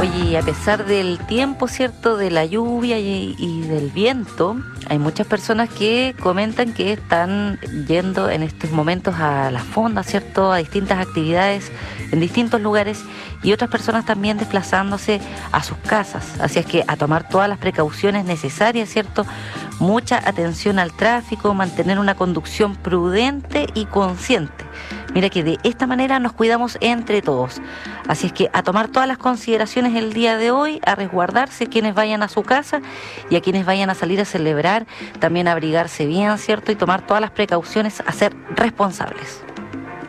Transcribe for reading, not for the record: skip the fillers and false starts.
Oye, y a pesar del tiempo, ¿cierto?, de la lluvia y del viento, hay muchas personas que comentan que están yendo en estos momentos a las fondas, ¿cierto?, a distintas actividades en distintos lugares y otras personas también desplazándose a sus casas. Así es que a tomar todas las precauciones necesarias, ¿cierto?, mucha atención al tráfico, mantener una conducción prudente y consciente. Mira que de esta manera nos cuidamos entre todos. Así es que a tomar todas las consideraciones el día de hoy, a resguardarse quienes vayan a su casa y a quienes vayan a salir a celebrar, también abrigarse bien, ¿cierto? Y tomar todas las precauciones, a ser responsables.